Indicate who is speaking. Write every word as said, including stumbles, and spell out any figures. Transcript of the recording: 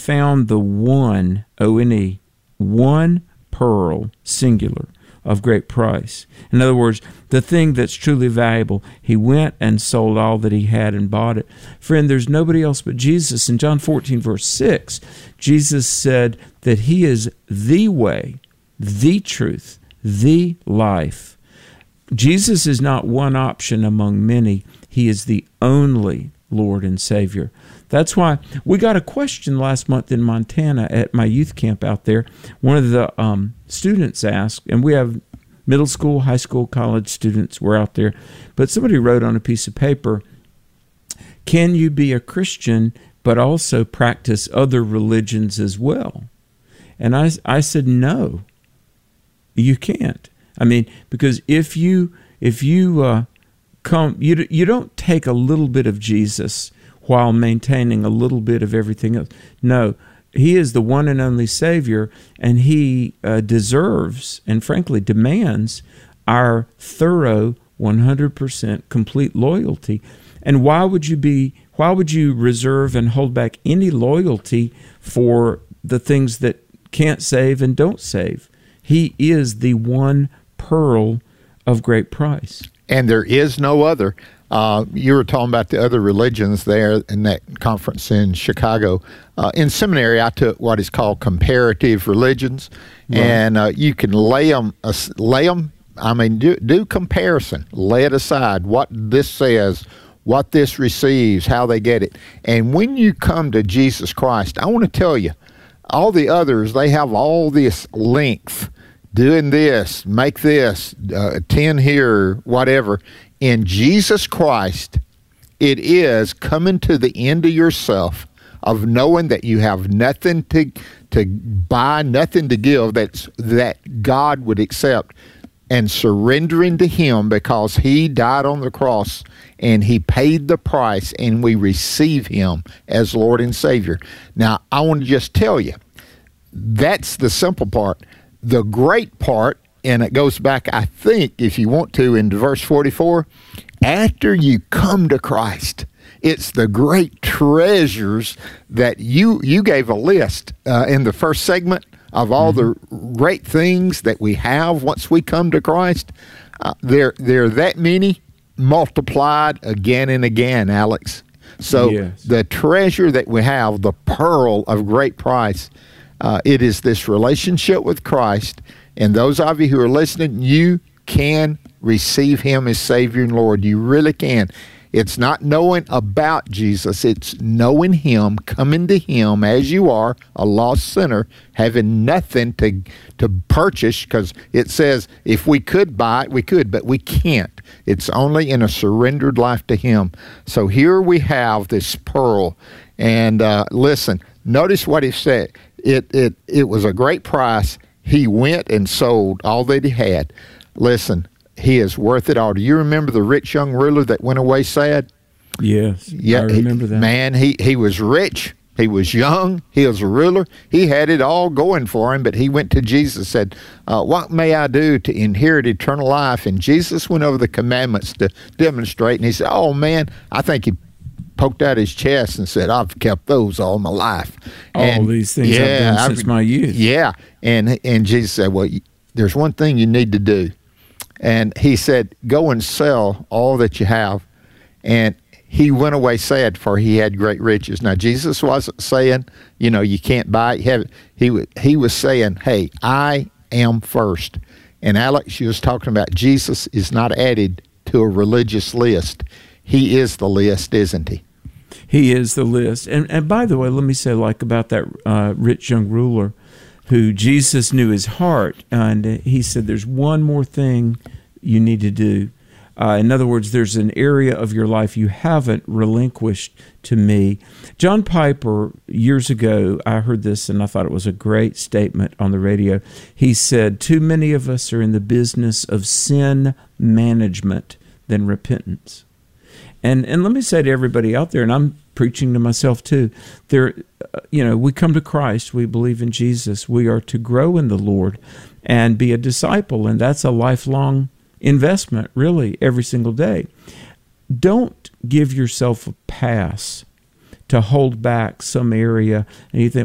Speaker 1: found the one, O N E, one pearl, singular, of great price. In other words, the thing that's truly valuable. He went and sold all that he had and bought it. Friend, there's nobody else but Jesus. In John fourteen, verse six, Jesus said that he is the way, the truth, the life. Jesus is not one option among many. He is the only Lord and Savior. That's why we got a question last month in Montana at my youth camp out there. One of the um, students asked, and we have middle school, high school, college students were out there, but somebody wrote on a piece of paper, can you be a Christian but also practice other religions as well? And I, I said, no, you can't. I mean, because if you if you uh, come, you you don't take a little bit of Jesus while maintaining a little bit of everything else. No, he is the one and only Savior, and he uh, deserves and frankly demands our thorough one hundred percent complete loyalty. And why would you be why would you reserve and hold back any loyalty for the things that can't save and don't save? He is the one pearl of great price.
Speaker 2: And there is no other. Uh, you were talking about the other religions there in that conference in Chicago. Uh, in seminary, I took what is called comparative religions, right. and uh, you can lay them, uh, lay them. I mean, do, do comparison. Lay it aside. What this says, what this receives, how they get it. And when you come to Jesus Christ, I want to tell you, all the others, they have all this length, doing this, make this, uh, attend here, whatever. In Jesus Christ, it is coming to the end of yourself, of knowing that you have nothing to to buy, nothing to give that's, that God would accept, and surrendering to him because he died on the cross and he paid the price, and we receive him as Lord and Savior. Now, I want to just tell you, that's the simple part. The great part, and it goes back, I think, if you want to, into verse forty-four, after you come to Christ, it's the great treasures that you you gave a list uh, in the first segment of all mm-hmm. the great things that we have once we come to Christ. Uh, there, there are that many multiplied again and again, Alex. So yes. The treasure that we have, the pearl of great price, uh, it is this relationship with Christ. And those of you who are listening, you can receive him as Savior and Lord. You really can. It's not knowing about Jesus. It's knowing him, coming to him as you are, a lost sinner, having nothing to to purchase, because it says if we could buy it, we could, but we can't. It's only in a surrendered life to him. So here we have this pearl. And uh, listen, notice what he said. It, it, it was a great price. He went and sold all that he had. Listen, he is worth it all. Do you remember the rich young ruler that went away sad?
Speaker 1: Yes, yeah, I remember that.
Speaker 2: Man, he, he was rich. He was young. He was a ruler. He had it all going for him, but he went to Jesus and said, uh, what may I do to inherit eternal life? And Jesus went over the commandments to demonstrate, and he said, oh, man, I think he poked out his chest and said, I've kept those all my life.
Speaker 1: All
Speaker 2: and,
Speaker 1: these things
Speaker 2: yeah,
Speaker 1: I've done since
Speaker 2: I've,
Speaker 1: my youth.
Speaker 2: Yeah, and, and Jesus said, well, there's one thing you need to do. And he said, go and sell all that you have. And he went away sad, for he had great riches. Now, Jesus wasn't saying, you know, you can't buy it. You have it. He, w- he was saying, hey, I am first. And Alex, you was talking about Jesus is not added to a religious list. He is the list, isn't he?
Speaker 1: He is the list. And, and by the way, let me say, like about that uh, rich young ruler, who Jesus knew his heart, and he said, there's one more thing you need to do. Uh, in other words, there's an area of your life you haven't relinquished to me. John Piper, years ago, I heard this, and I thought it was a great statement on the radio. He said, too many of us are in the business of sin management than repentance. And and let me say to everybody out there, and I'm preaching to myself too, there, you know, we come to Christ, we believe in Jesus, we are to grow in the Lord and be a disciple, and that's a lifelong investment, really, every single day. Don't give yourself a pass to hold back some area, and you think,